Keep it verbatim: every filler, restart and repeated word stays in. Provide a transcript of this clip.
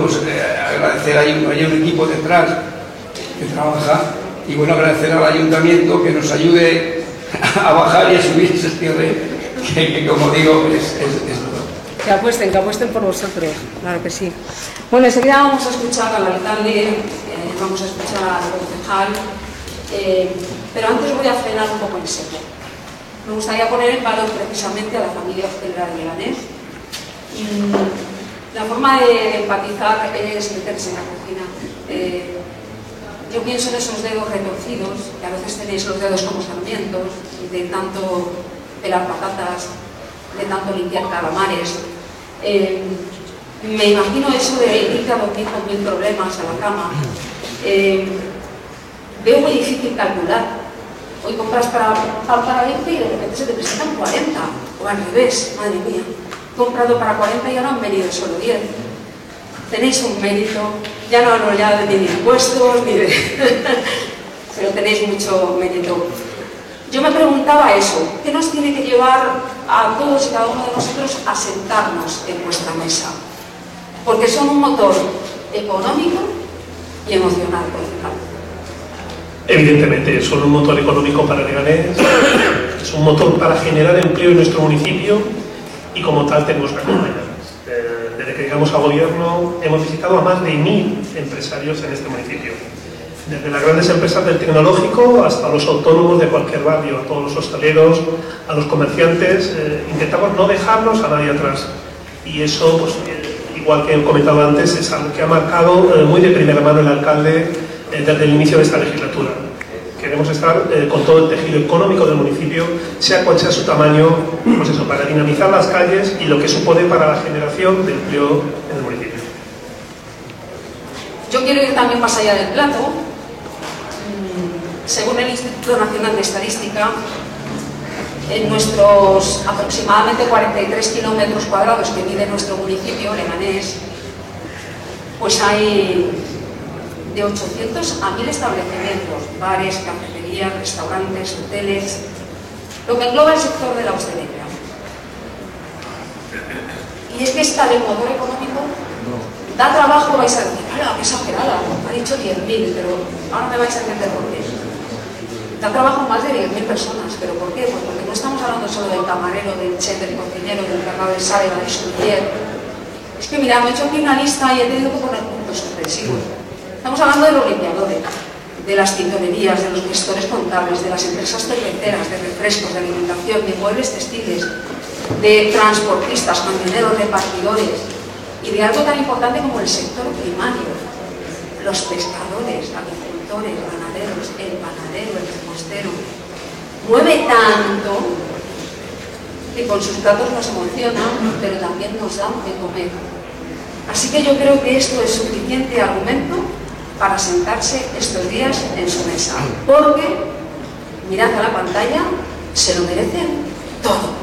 pues eh, agradecer, hay un, hay un equipo detrás que trabaja, y bueno, agradecer al ayuntamiento que nos ayude a bajar y a subir ese cierre, que, que como digo, es, es, es duro. Que apuesten, que apuesten por vosotros, claro que sí. Bueno, enseguida vamos a escuchar al alcalde, eh, vamos a escuchar al concejal, eh, pero antes voy a frenar un poco en seco. Me gustaría poner en valor precisamente a la familia hostelera de Leganés. Mm, la forma de, de empatizar es meterse en la cocina. Eh, yo pienso en esos dedos retorcidos, que a veces tenéis los dedos como sarmientos, de tanto pelar patatas, de tanto limpiar calamares. Eh, me imagino eso de irte a dormir con mil problemas a la cama. Eh, veo muy difícil calcular. Hoy compras para, para, para veinte y de repente se te presentan cuarenta, o al revés, madre mía. He comprado para cuarenta y ahora han venido solo diez. Tenéis un mérito, ya no hablo ya de ni de impuestos, ni de... pero tenéis mucho mérito. Yo me preguntaba eso, ¿qué nos tiene que llevar a todos y cada uno de nosotros a sentarnos en vuestra mesa? Porque son un motor económico y emocional, concejal. Evidentemente, son un motor económico para Leganés, es un motor para generar empleo en nuestro municipio y como tal tenemos que acompañarles. Desde que llegamos al gobierno hemos visitado a más de mil empresarios en este municipio. Desde las grandes empresas del tecnológico hasta los autónomos de cualquier barrio, a todos los hosteleros, a los comerciantes, eh, intentamos no dejarnos a nadie atrás. Y eso, pues, eh, igual que he comentado antes, es algo que ha marcado eh, muy de primera mano el alcalde eh, desde el inicio de esta legislatura. Queremos estar eh, con todo el tejido económico del municipio, sea cual sea su tamaño, pues eso, para dinamizar las calles y lo que supone para la generación de empleo en el municipio. Yo quiero ir también más allá del plato. Según el Instituto Nacional de Estadística, en nuestros aproximadamente cuarenta y tres kilómetros cuadrados que mide nuestro municipio, Leganés, pues hay de ochocientos a mil establecimientos, bares, cafeterías, restaurantes, hoteles, lo que engloba el sector de la hostelería. Y es que esta del motor económico da trabajo, vais a decir, ¡hala, qué exagerada! Ha dicho diez mil, pero ahora me vais a entender por qué. Da trabajo más de diez mil personas, ¿pero por qué? Pues porque no estamos hablando solo del camarero, del chef, del cocinero, del encargado de sala, del sommelier. Es que mira, me he hecho aquí una lista y he tenido que poner puntos suspensivos. Estamos hablando de los limpiadores, de las tintorerías, de los gestores contables, de las empresas cerveceras, de refrescos, de alimentación, de muebles textiles, de transportistas, camioneros, repartidores, y de algo tan importante como el sector primario, los pescadores, agricultores, ganaderos, el panadero, el repostero. Mueve tanto que con sus platos nos emociona, pero también nos dan de comer. Así que yo creo que esto es suficiente argumento para sentarse estos días en su mesa, porque mirad a la pantalla, se lo merecen todo.